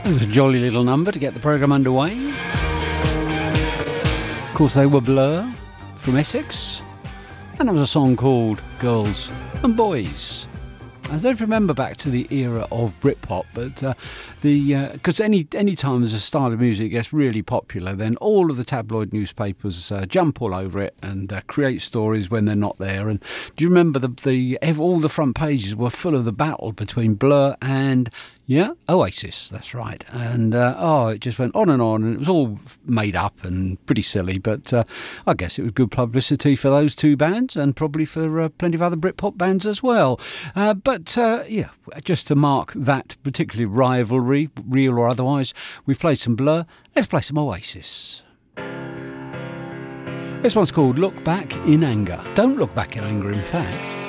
It was a jolly little number to get the programme underway. Of course, they were Blur from Essex, and it was a song called Girls and Boys. I don't remember back to the era of Britpop, but because any time there's a style of music gets really popular, then all of the tabloid newspapers jump all over it and create stories when they're not there. And do you remember all the front pages were full of the battle between Blur and Oasis? That's right. And it just went on, and it was all made up and pretty silly, but I guess it was good publicity for those two bands and probably for plenty of other Britpop bands as well. But just to mark that particular rivalry, real or otherwise, we've played some Blur. Let's play some Oasis. This one's called Look Back in Anger. Don't look back in anger, in fact.